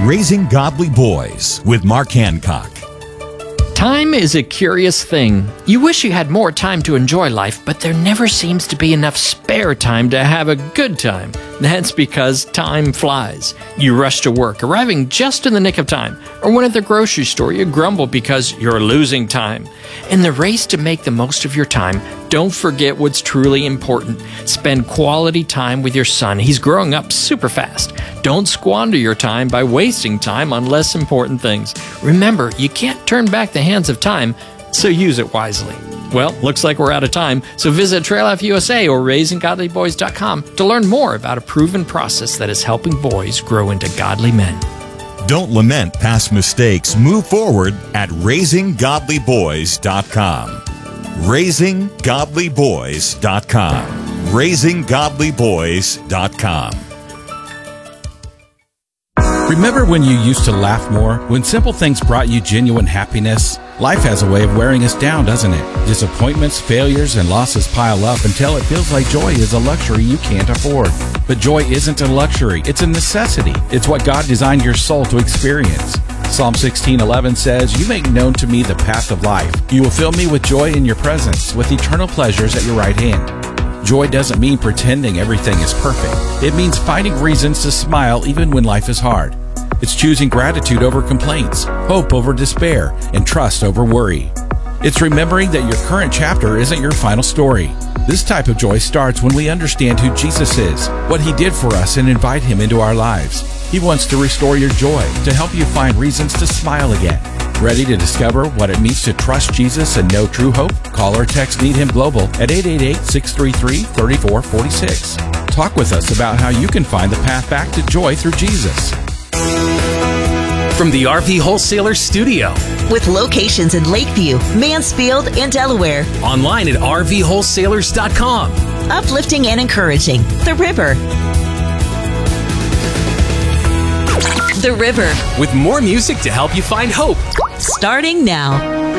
Raising Godly Boys with Mark Hancock. Time is a curious thing. You wish you had more time to enjoy life, but there never seems to be enough spare time to have a good time. That's because time flies. You rush to work, arriving just in the nick of time. Or when at the grocery store, you grumble because you're losing time. In the race to make the most of your time, don't forget what's truly important. Spend quality time with your son. He's growing up super fast. Don't squander your time by wasting time on less important things. Remember, you can't turn back the hands of time, so use it wisely. Well, looks like we're out of time, so visit Trail Life USA or RaisingGodlyBoys.com to learn more about a proven process that is helping boys grow into godly men. Don't lament past mistakes. Move forward at RaisingGodlyBoys.com. RaisingGodlyBoys.com. RaisingGodlyBoys.com. Remember when you used to laugh more? When simple things brought you genuine happiness? Life has a way of wearing us down, doesn't it? Disappointments, failures, and losses pile up until it feels like joy is a luxury you can't afford. But joy isn't a luxury, it's a necessity. It's what God designed your soul to experience. Psalm 16:11 says, "You make known to me the path of life. You will fill me with joy in your presence, with eternal pleasures at your right hand." Joy doesn't mean pretending everything is perfect. It means finding reasons to smile even when life is hard. It's choosing gratitude over complaints, hope over despair, and trust over worry. It's remembering that your current chapter isn't your final story. This type of joy starts when we understand who Jesus is, what He did for us, and invite Him into our lives. He wants to restore your joy, to help you find reasons to smile again. Ready to discover what it means to trust Jesus and know true hope? Call or text Need Him Global at 888-633-3446. Talk with us about how you can find the path back to joy through Jesus. From the RV Wholesaler Studio. With locations in Lakeview, Mansfield, and Delaware. Online at RVWholesalers.com. Uplifting and encouraging. The River. The River. With more music to help you find hope. Starting now.